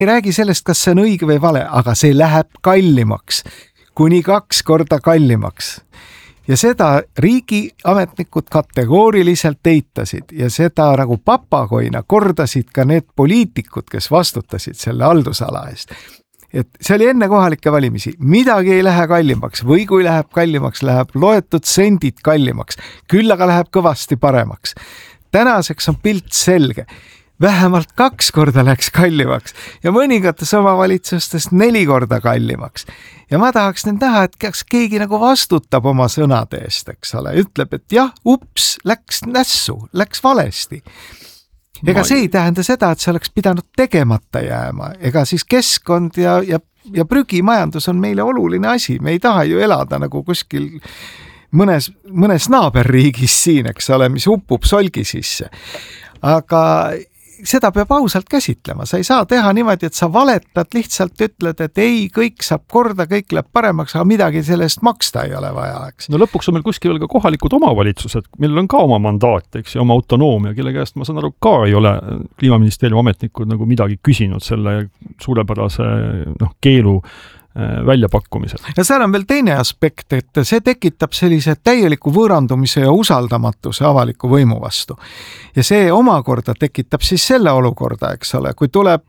ei räägi sellest, kas see on õige või vale, aga see läheb kallimaks, kuni 2 korda kallimaks. Ja seda riigiametnikud kategooriliselt eitasid ja seda nagu papagoina kordasid ka need poliitikud, kes vastutasid selle haldusala eest. Et see oli enne kohalikke valimisi, midagi ei lähe kallimaks või kui läheb kallimaks, läheb loetud sendid kallimaks, küll aga läheb kõvasti paremaks. Tänaseks on pilt selge. Vähemalt 2 korda läks kallimaks ja mõningates omavalitsustes 4 korda kallimaks. Ja ma tahaks nüüd näha, et kas keegi nagu vastutab oma sõnade eest, eks ole, ütleb, et jah, ups, läks nässu, läks valesti. Ega see ei tähenda seda, et see oleks pidanud tegemata jääma. Ega siis keskkond ja prügimajandus on meile oluline asi. Me ei taha ju elada nagu kuskil mõnes naaberriigis siin, eks ole, mis upub solgi sisse. Aga seda peab ausalt käsitlema. Sa ei saa teha niimoodi, et sa valetad, lihtsalt ütled, et ei, kõik saab korda, kõik läheb paremaks, aga midagi sellest maksta ei ole vaja, eks. No lõpuks on meil kuskil veel ka kohalikud omavalitsused, millel on ka oma mandaat, eks, ja oma autonoomia, kelle käest ma saan aru ka ei ole Kliimaministeeriumi ametnikud nagu midagi küsinud selle suurepärase keelu väljapakkumisel. Ja seal on veel teine aspekt, et see tekitab sellise täieliku võõrandumise ja usaldamatuse avaliku võimu vastu. Ja see omakorda tekitab siis selle olukorda, eks ole, kui tuleb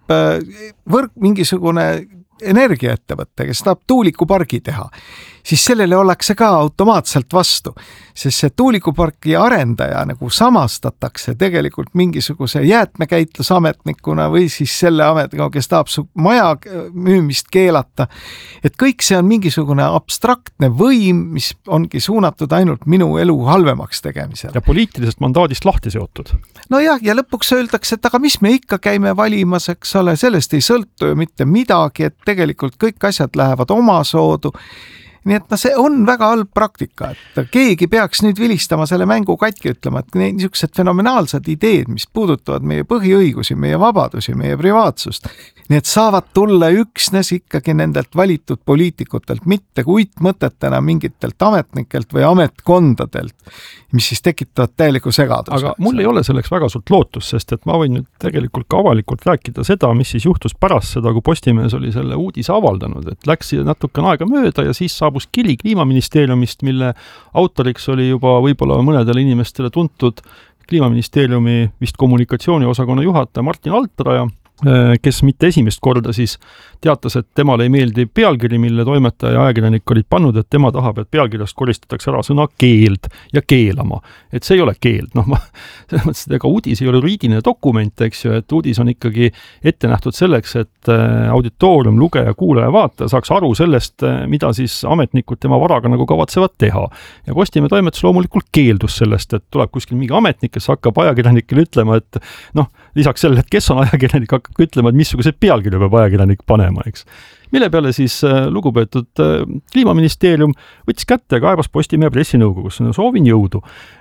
mingisugune energiaettevõte, kes tahab tuulikupargi teha, siis sellele ollakse ka automaatselt vastu, sest see tuulikupargi arendaja nagu samastatakse tegelikult mingisuguse jäätmekäitlusametnikuna või siis selle ametniku, kes tahab su maja müümist keelata. Et kõik see on mingisugune abstraktne võim, mis ongi suunatud ainult minu elu halvemaks tegemisele. Ja poliitilisest mandaadist lahti seotud. No jah, ja lõpuks öeldakse, et aga mis me ikka käime valimas, eks ole, sellest ei sõltu ju mitte midagi, et tegelikult kõik asjad lähevad omasoodu. Nii et see on väga halb praktika, et keegi peaks nüüd vilistama selle mängu katki ütlema, et niisugused fenomenaalsed ideed, mis puudutavad meie põhiõigusi, meie vabadusi, meie privaatsust, need saavad tulla üksnes ikkagi nendelt valitud poliitikutelt, mitte uitmõtetena mingitelt ametnikelt või ametkondadelt, mis siis tekitavad täieliku segaduse. Aga mul ei ole selleks väga suurt lootust, sest et ma võin nüüd tegelikult ka avalikult rääkida seda, mis siis juhtus pärast seda, kui Postimees oli selle uudise avaldanud, et läks natukene aega mööda ja siis saabus kiri Kliimaministeeriumist, mille autoriks oli juba võib-olla mõnedele inimestele tuntud Kliimaministeeriumi vist kommunikatsiooniosakonna juhataja Martin Altraja, kes mitte esimest korda siis teatas, et temale ei meeldi pealkiri, mille toimetaja ja ajakirjanik olid pannud, et tema tahab, et pealkirjast koristatakse ära sõna keeld ja keelama. Et see ei ole keeld. Selles mõttes, et ega uudis ei ole juriidiline dokument, eks ju, et uudis on ikkagi ette nähtud selleks, et auditoorium, lugeja, kuulaja, vaataja saaks aru sellest, mida siis ametnikud tema varaga nagu kavatsevad teha. Ja Postimehe toimetus loomulikult keeldus sellest, et tuleb kuskil mingi ametnik, kes hakkab ajakirjanikele ütlema, et lisaks sellele, et kes on ajakirjanik, hakkab ütlema, et missugused pealkirju peab ajakirjanik panema, eks. Mille peale siis lugupeetud Kliimaministeerium võttis kätte ja kaebas Postimehe pressinõukogus, soovin jõudu.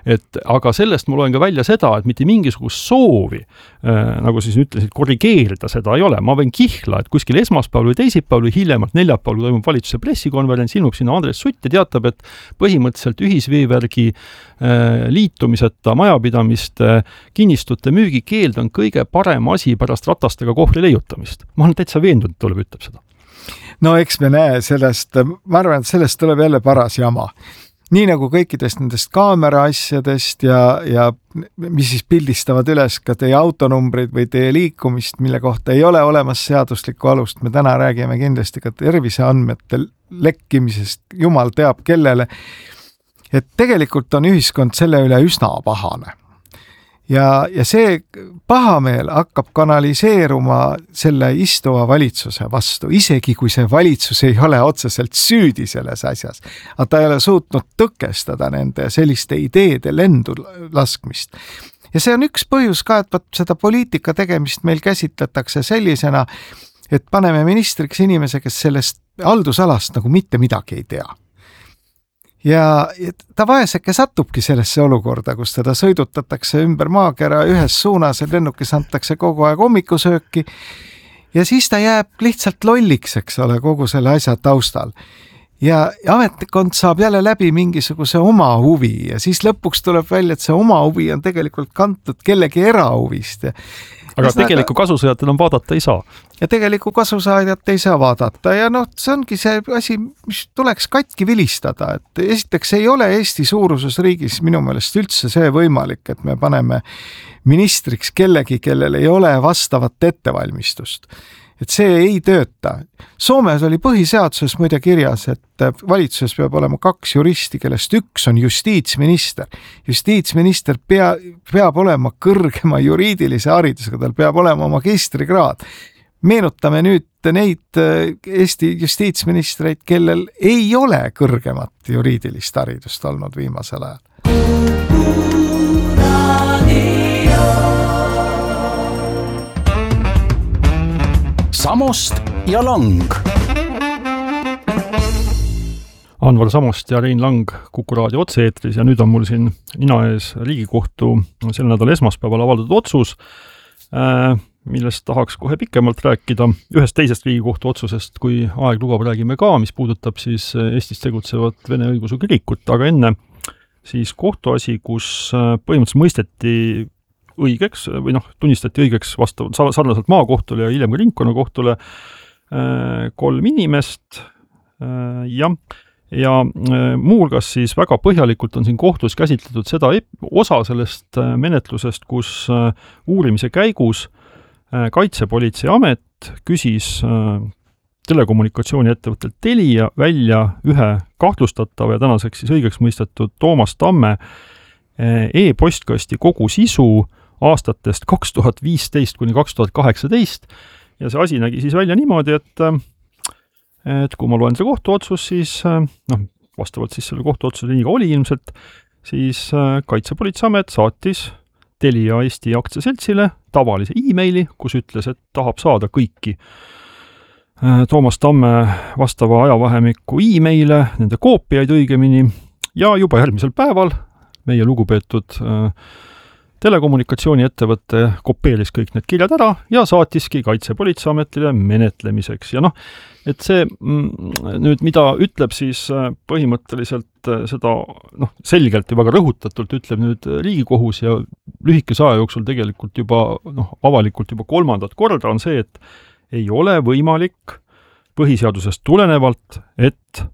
Aga sellest ma loen ka välja seda, et mitte mingisugust soovi, nagu siis ütlesid, korrigeerida seda ei ole. Ma võin kihla, et kuskil esmaspäeval või teisipäeval või hiljemalt neljapäeval toimub valitsuse pressikonverents, ilmub sinna Andres Sutt ja teatab, et põhimõtteliselt ühisveevärgi liitumiseta majapidamiste kinnistute müügikeeld on kõige parem asi pärast ratastega kohvri leiutamist. Ma olen täitsa veendunud, et tuleb ütleb seda. No eks me näe sellest, ma arvan, et sellest tuleb jälle paras jama. Nii nagu kõikidest nendest kaamera asjadest ja mis siis pildistavad üles ka teie autonumbrid või teie liikumist, mille kohta ei ole olemas seaduslikku alust. Me täna räägime kindlasti ka terviseandmete lekkimisest, jumal teab kellele. Et tegelikult on ühiskond selle üle üsna pahane. Ja see pahameel hakkab kanaliseeruma selle istuva valitsuse vastu, isegi kui see valitsus ei ole otseselt süüdi selles asjas. Aga ta ei ole suutnud tõkestada nende selliste ideede lendu laskmist. Ja see on üks põhjus ka, et seda poliitika tegemist meil käsitletakse sellisena, et paneme ministriks inimese, kes sellest haldusalast nagu mitte midagi ei tea. Ja ta vaeseke satubki sellesse olukorda, kus teda sõidutatakse ümber maakera ühes suunas ja lennukis antakse kogu aeg hommikusööki ja siis ta jääb lihtsalt lolliks, eks ole, kogu selle asja taustal. Ja ametnikond saab jälle läbi mingisuguse oma huvi ja siis lõpuks tuleb välja, et see oma huvi on tegelikult kantud kellegi erahuvist. Aga tegelikku kasusõjat enam vaadata ei saa. ja tegelikku kasusaajat ei saa vaadata ja see ongi see asi, mis tuleks katki vilistada, et esiteks ei ole Eesti suuruses riigis minu meelest üldse see võimalik, et me paneme ministriks kellegi, kellel ei ole vastavat ettevalmistust. Et see ei tööta. Soomes oli põhiseaduses muide kirjas, et valitsuses peab olema 2 juristi, kellest üks on justiitsminister. Justiitsminister peab olema kõrgema juriidilise haridusega, tal peab olema magistrikraad. Meenutame nüüd neid Eesti justiitsministreid, kellel ei ole kõrgemat juriidilist haridust olnud viimasel ajal. Samost ja Lang. Anvar Samost ja Rein Lang Kuku raadio otse-eetris ja nüüd on mul siin nina ees Riigikohtu sel nädal esmaspäeval avaldatud otsus, millest tahaks kohe pikemalt rääkida. Ühest teisest Riigikohtu otsusest, kui aeg lubab, räägime ka, mis puudutab siis Eestis tegutsevat Vene õigeusu kirikut, aga enne siis kohtuasi, kus põhimõtteliselt mõisteti õigeks või tunnistati õigeks sarnaselt maakohtule ja hiljem ka ringkonnakohtule 3 inimest ja muuhulgas siis väga põhjalikult on siin kohtus käsitletud seda osa sellest menetlusest, kus uurimise käigus Kaitsepolitseiamet küsis telekommunikatsiooniettevõttelt Telia välja ühe kahtlustatava ja tänaseks siis õigeks mõistetud Toomas Tamme e-postkasti kogu sisu aastatest 2015 kuni 2018 ja see asi nägi siis välja niimoodi, et kui ma loen selle kohtuotsus, siis vastavalt siis selle kohtuotsuse nii ka oli ilmselt, siis Kaitsepolitseiamet saatis Telia Eesti aktsiaseltsile tavalise e-maili, kus ütles, et tahab saada kõiki Toomas Tamme vastava ajavahemiku e-maile, nende koopiaid õigemini ja juba järgmisel päeval meie lugupeetud telekommunikatsiooniettevõte kopeeris kõik need kirjad ära ja saatiski Kaitsepolitseiametile menetlemiseks. Ja et see nüüd, mida ütleb siis põhimõtteliselt seda selgelt ja väga rõhutatult ütleb nüüd Riigikohus ja lühikese aja jooksul tegelikult juba avalikult juba 3. korda on see, et ei ole võimalik põhiseadusest tulenevalt, et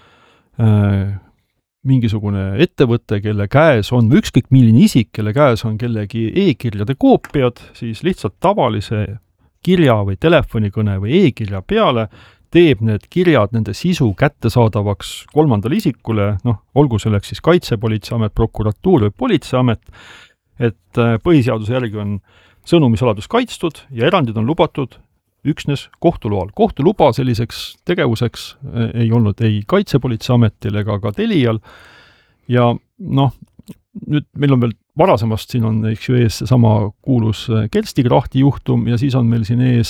mingisugune ettevõte, kelle käes on, või ükskõik milline isik, kelle käes on kellegi e-kirjade koopiad, siis lihtsalt tavalise kirja või telefonikõne või e-kirja peale teeb need kirjad, nende sisu kättesaadavaks 3. isikule, olgu selleks siis Kaitsepolitseiamet, prokuratuur või politseiamet, et põhiseaduse järgi on sõnumisaladus kaitstud ja erandid on lubatud üksnes kohtuloal. Kohtuluba selliseks tegevuseks ei olnud ei Kaitsepolitseiametil ega ka Telial ja nüüd meil on veel varasemast, siin on ees seesama kuulus Kerstikrahti juhtum ja siis on meil siin ees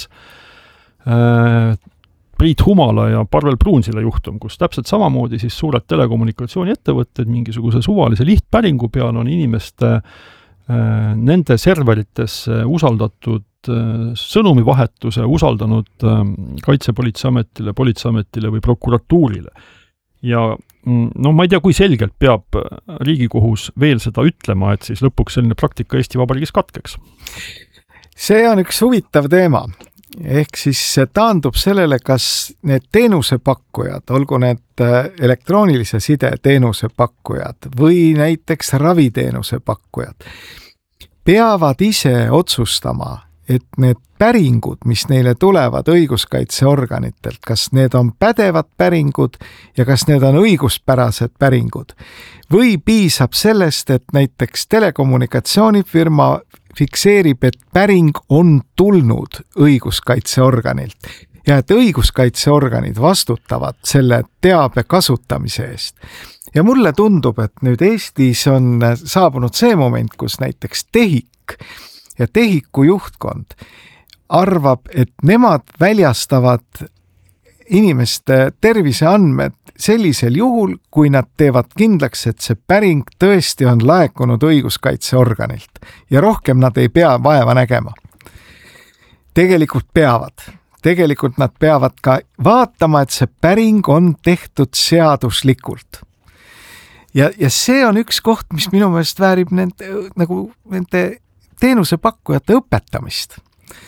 Priit Humala ja Parvel Pruunsilla juhtum, kus täpselt samamoodi siis suured telekommunikatsiooniettevõtted mingisuguse suvalise lihtpäringu peal on inimeste nende serveritesse usaldatud sõnumivahetuse usaldanud Kaitsepolitseiametile, politseiametile või prokuratuurile. Ja ma ei tea, kui selgelt peab Riigikohus veel seda ütlema, et siis lõpuks selline praktika Eesti Vabariigis katkeks. See on üks huvitav teema. Ehk siis see taandub sellele, kas need teenusepakkujad, olgu need elektroonilise side teenusepakkujad või näiteks raviteenuse pakkujad, peavad ise otsustama, et need päringud, mis neile tulevad õiguskaitseorganitelt, kas need on pädevad päringud ja kas need on õiguspärased päringud. Või piisab sellest, et näiteks telekommunikatsioonifirma fikseerib, et päring on tulnud õiguskaitseorganilt ja et õiguskaitseorganid vastutavad selle teabe kasutamise eest. Ja mulle tundub, et nüüd Eestis on saabunud see moment, kus näiteks TEHIK ja TEHIKu juhtkond arvab, et nemad väljastavad inimeste terviseandmed sellisel juhul, kui nad teevad kindlaks, et see päring tõesti on laekunud õiguskaitseorganilt ja rohkem nad ei pea vaeva nägema. Tegelikult peavad. Tegelikult nad peavad ka vaatama, et see päring on tehtud seaduslikult. Ja see on üks koht, mis minu meelest väärib nende teenusepakkujate õpetamist.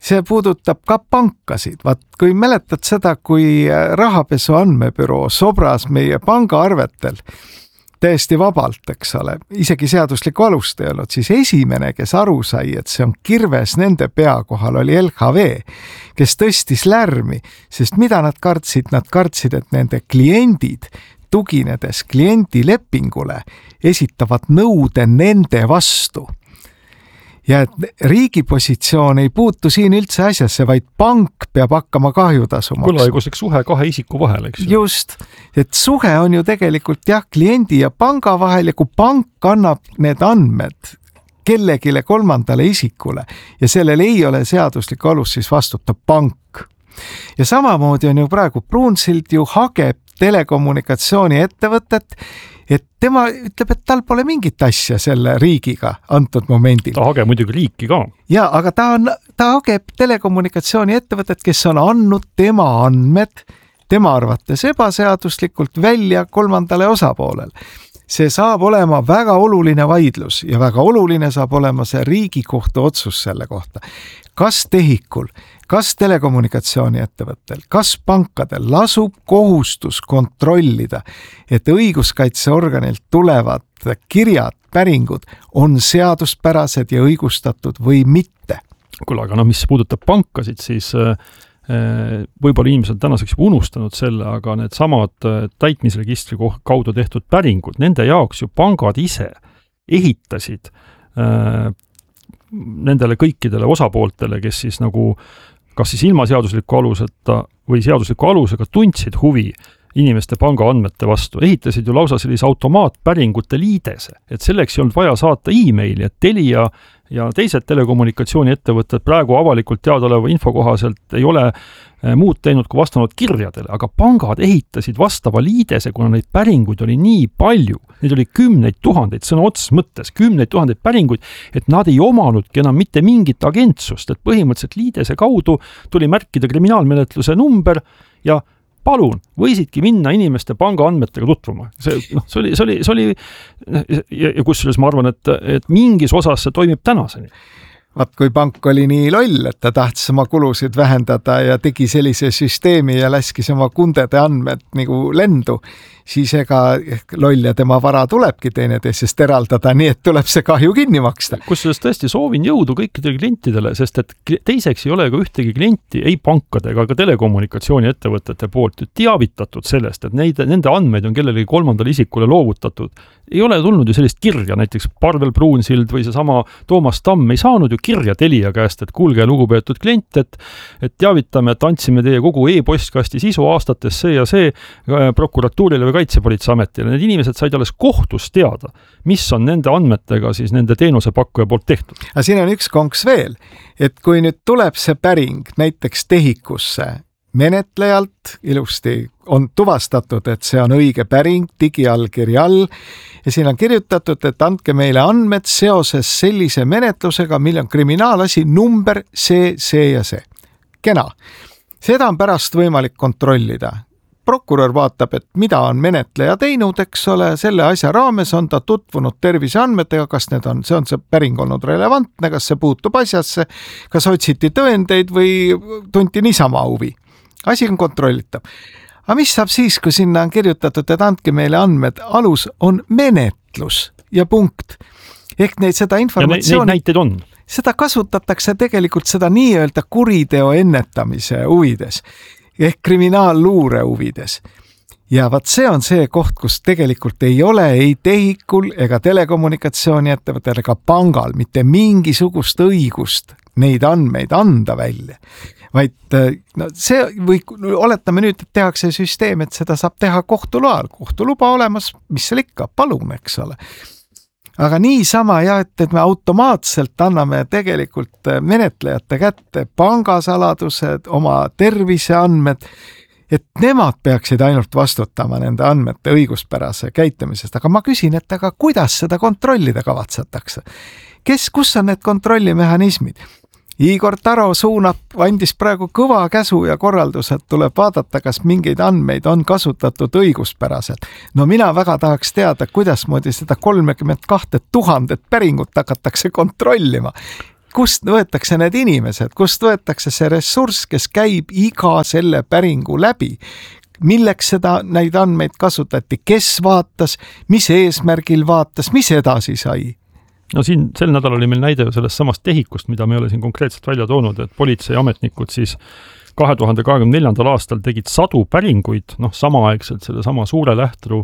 see puudutab ka pankasid. Vaat kui mäletad seda, kui rahapesu andmebüroo sobras meie pangaarvetel täiesti vabalt, eks ole, isegi seaduslikku alust ei olnud, siis esimene, kes aru sai, et see on kirves nende pea kohal, oli LHV, kes tõstis lärmi, sest mida nad kartsid? Nad kartsid, et nende kliendid, tuginedes kliendilepingule, esitavad nõude nende vastu. Ja et riigi positsioon ei puutu siin üldse asjasse, vaid pank peab hakkama kahjutasu maksma. Võlaõiguslik suhe kahe isiku vahel, eks ju? Just, et suhe on ju tegelikult kliendi ja panga vahel ja kui pank annab need andmed kellegile kolmandale isikule ja sellel ei ole seaduslik alus, siis vastutab pank. Ja samamoodi on ju praegu Pruunsild ju hageb telekommunikatsiooni ettevõtet, et tema ütleb, et tal pole mingit asja selle riigiga antud momendil. Ta hageb muidugi riiki ka. Ja, aga ta hageb telekommunikatsiooni ettevõtet, kes on andnud tema andmed tema arvates ebaseaduslikult välja kolmandale osapoolel. See saab olema väga oluline vaidlus ja väga oluline saab olema see Riigikohtu otsus selle kohta. Kas tehikul, kas telekommunikatsiooni ettevõttel, kas pankadel lasub kohustus kontrollida, et õiguskaitseorganilt tulevad kirjad, päringud on seaduspärased ja õigustatud või mitte? Kuule, aga mis puudutab pankasid, siis võib-olla inimesed tänaseks juba unustanud selle, aga need samad täitmisregistri kaudu tehtud päringud, nende jaoks ju pangad ise ehitasid nendele kõikidele osapooltele, kes siis nagu kas siis ilma seadusliku aluseta või seadusliku alusega tundsid huvi inimeste panga andmete vastu, ehitasid ju lausa sellise automaatpäringute liidese, et selleks ei olnud vaja saata e-maili, et Telia ja teised telekommunikatsiooniettevõtted praegu avalikult teadaoleva info kohaselt ei ole muud teinud kui vastanud kirjadele, aga pangad ehitasid vastava liidese, kuna neid päringuid oli nii palju, neid oli 10 000, sõna otseses mõttes 10 000 päringuid, et nad ei omanudki enam mitte mingit agentsust, et põhimõtteliselt liidese kaudu tuli märkida kriminaalmenetluse number ja palun, võisidki minna inimeste panga andmetega tutvuma. See oli ja kusjuures ma arvan, et mingis osas see toimib tänaseni. Vaat kui pank oli nii loll, et ta tahtis oma kulusid vähendada ja tegi sellise süsteemi ja läskis oma kundede andmed nagu lendu, siis ega loll ja tema vara tulebki teineteisest eraldada, nii et tuleb see kahju kinni maksta. Kusjuures tõesti soovin jõudu kõikidele klientidele, sest et teiseks ei ole ka ühtegi klienti, ei pankade ega ka telekommunikatsiooniettevõtete poolt teavitatud sellest, et nende andmeid on kellelegi kolmandale isikule loovutatud. Ei ole tulnud ju sellist kirja, näiteks Parvel Pruunsild või seesama Toomas Tamm ei saanud ju kirja Telia käest, et kuulge lugupeetud klient, et teavitame, et andsime teie kogu e-postkasti sisu aastates see ja see prokuratuurile või Kaitsepolitseiametile. Need inimesed said alles kohtus teada, mis on nende andmetega siis nende teenusepakkuja poolt tehtud. Aga siin on üks konks veel, et kui nüüd tuleb see päring näiteks tehikusse menetlejalt, ilusti on tuvastatud, et see on õige päring digiallkirja all ja siin on kirjutatud, et andke meile andmed seoses sellise menetlusega, mille on kriminaalasi number see ja see. Kena. Seda on pärast võimalik kontrollida. Prokurör vaatab, et mida on menetleja teinud, eks ole, selle asja raames on ta tutvunud terviseandmetega, kas see on see päring olnud relevantne, kas see puutub asjasse, kas otsiti tõendeid või tunti niisama huvi. Asi on kontrollitav. Aga mis saab siis, kui sinna on kirjutatud, et andke meile andmed, alus on menetlus ja punkt. Ehk seda informatsiooni... Ja näiteid on. Seda kasutatakse tegelikult seda nii-öelda kuriteo ennetamise huvides ehk kriminaalluure huvides. Ja vaat see on see koht, kus tegelikult ei ole ei tehikul ega telekommunikatsiooniettevõttel ega pangal mitte mingisugust õigust neid andmeid anda välja. Vaid see või oletame nüüd, et tehakse süsteem, et seda saab teha kohtuloal. Kohtuluba olemas, mis seal ikka, palun, eks ole. Aga niisama et me automaatselt anname tegelikult menetlejate kätte pangasaladused, oma terviseandmed, et nemad peaksid ainult vastutama nende andmete õiguspärase käitumisest. Aga ma küsin, et aga kuidas seda kontrollida kavatsetakse? Kus on need kontrollimehhanismid? Igor Taro andis praegu kõva käsu ja korraldus, et tuleb vaadata, kas mingeid andmeid on kasutatud õiguspäraselt. No mina väga tahaks teada, kuidas moodi seda 32 000 päringut hakatakse kontrollima. kust võetakse need inimesed, kust võetakse see ressurss, kes käib iga selle päringu läbi? Milleks neid andmeid kasutati, kes vaatas, mis eesmärgil vaatas, mis edasi sai? No siin sel nädalal oli meil näide sellest samast tehikust, mida me ei ole siin konkreetselt välja toonud, et politseiametnikud siis 2024. aastal tegid 100 päringuid, samaaegselt selle sama suure lähtru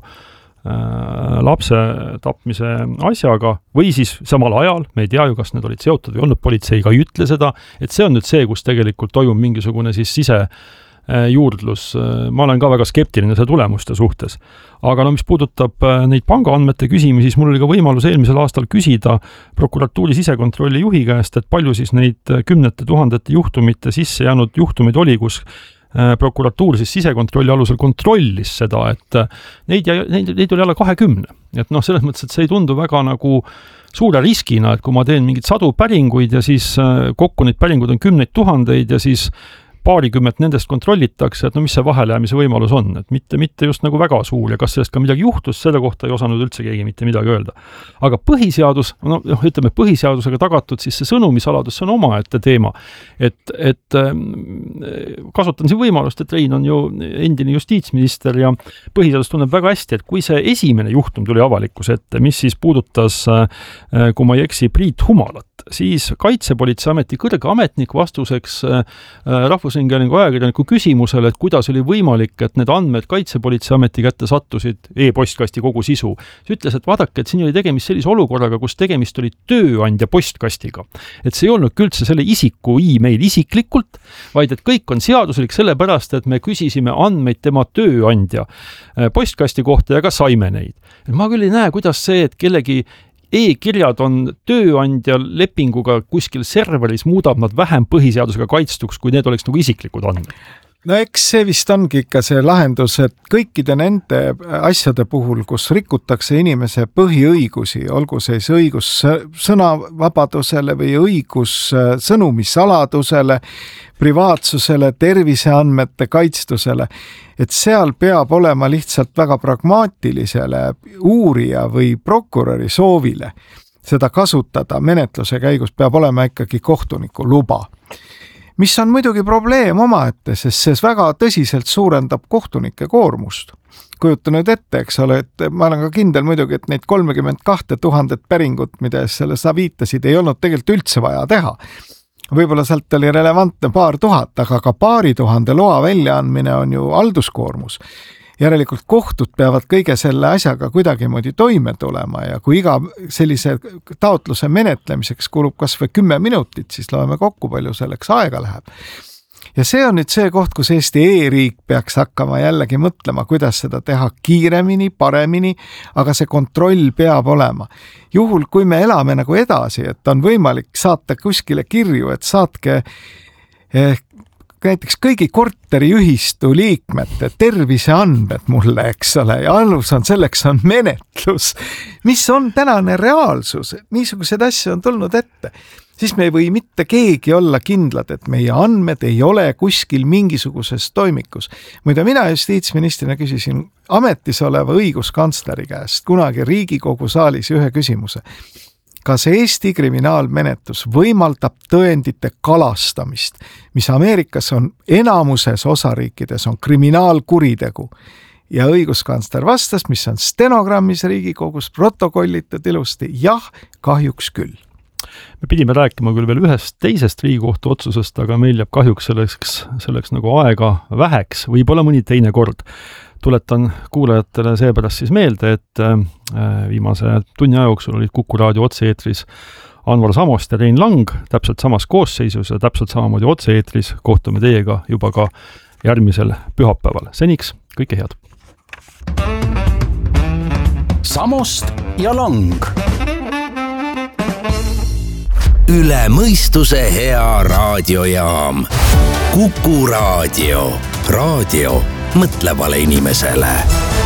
lapse tapmise asjaga või siis samal ajal, me ei tea ju, kas need olid seotud või olnud, politseiga ei ütle seda, et see on nüüd see, kus tegelikult toimub mingisugune siis sisejuurdlus. Ma olen ka väga skeptiline selle tulemuste suhtes. Aga mis puudutab neid pangaandmete küsimi, siis mul oli ka võimalus eelmisel aastal küsida prokuratuuri sisekontrolli juhi käest, et palju siis neid 10 000 juhtumite sisse jäänud juhtumid oli, kus prokuratuur siis sisekontrolli alusel kontrollis seda, et neid oli alla 20. Et selles mõttes, et see ei tundu väga nagu suure riskina, et kui ma teen mingid 100 päringuid ja siis kokku neid päringud on 10 000 ja siis paarikümmet nendest kontrollitakse, et mis see vaheläämise võimalus on, et mitte just nagu väga suur ja kas sellest ka midagi juhtus, selle kohta ei osanud üldse keegi mitte midagi öelda. Aga põhiseadus, ütleme põhiseadusega tagatud, siis see sõnumisaladus, see on omaette teema. Et kasutan siin võimalust, et Rein on ju endine justiitsminister ja põhiseadus tunneb väga hästi, et kui see esimene juhtum tuli avalikkuse ette, mis siis puudutas, kui ma ei eksi, Priit Humalat, siis Kaitsepolitseiameti kõrge ametnik vastuseks Rahvusringhäälingu ajakirjaniku küsimusele, et kuidas oli võimalik, et need andmed Kaitsepolitseiameti kätte sattusid e-postkasti kogu sisu. See ütles, et vaadake, et siin oli tegemist sellise olukorraga, kus tegemist oli tööandja postkastiga. Et see ei olnud üldse selle isiku e-mail isiklikult, vaid et kõik on seaduslik sellepärast, et me küsisime andmeid tema tööandja postkasti kohta ja ka saime neid. Et ma küll ei näe, kuidas see, et kellegi e-kirjad on tööandja lepinguga kuskil serveris, muudab nad vähem põhiseadusega kaitstuks, kui need oleks nagu isiklikud andmed. No eks see vist ongi ikka see lahendus, et kõikide nende asjade puhul, kus rikutakse inimese põhiõigusi, olgu see õigus sõnavabadusele või õigus sõnumisaladusele, privaatsusele, terviseandmete kaitstusele, et seal peab olema lihtsalt väga pragmaatilisele uurija või prokuröri soovile seda kasutada menetluse käigus, peab olema ikkagi kohtuniku luba. Mis on muidugi probleem omaette, sest see väga tõsiselt suurendab kohtunike koormust. Kujuta nüüd ette, eks ole, et ma olen ka kindel muidugi, et neid 32 000 päringut, mida selle sa viitasid, ei olnud tegelikult üldse vaja teha. Võib-olla sealt oli relevantne 2000, aga ka 2000 loa väljaandmine on ju halduskoormus. Järelikult kohtud peavad kõige selle asjaga kuidagimoodi toime tulema ja kui iga sellise taotluse menetlemiseks kulub kas või 10 minutit, siis loeme kokku, palju selleks aega läheb. Ja see on nüüd see koht, kus Eesti e-riik peaks hakkama jällegi mõtlema, kuidas seda teha kiiremini, paremini, aga see kontroll peab olema. Juhul, kui me elame nagu edasi, et on võimalik saata kuskile kirju, et saatke näiteks kõigi korteriühistu liikmete terviseandmed mulle, eks ole, ja alus on selleks on menetlus, mis on tänane reaalsus, niisugused asju on tulnud ette, siis me ei või mitte keegi olla kindlad, et meie andmed ei ole kuskil mingisuguses toimikus. Muide, mina justiitsministrina küsisin ametis oleva õiguskantsleri käest kunagi Riigikogu saalis ühe küsimuse. Kas Eesti kriminaalmenetlus võimaldab tõendite kalastamist, mis Ameerikas on enamuses osariikides on kriminaalkuritegu? Ja õiguskantsler vastas, mis on stenogrammis Riigikogus protokollitud ilusti, jah, kahjuks küll. Me pidime rääkima küll veel ühest teisest Riigikohtu otsusest, aga meil jääb kahjuks selleks nagu aega väheks, võib-olla mõni teine kord. Tuletan kuulajatele seepärast siis meelde, et viimase tunni aja jooksul olid Kuku raadio otse-eetris Anvar Samost ja Rein Lang täpselt samas koosseisus ja täpselt samamoodi otse-eetris kohtume teiega juba ka järgmisel pühapäeval. Seniks kõike head! Samost ja Lang. Üle mõistuse hea raadiojaam. Kuku raadio. Raadio mõtlevale inimesele.